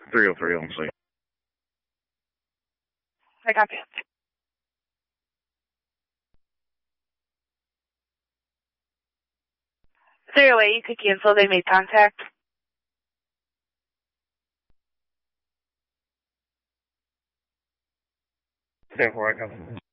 303 on site. I copy. Is there a way you could cancel they made contact? Therefore, I come.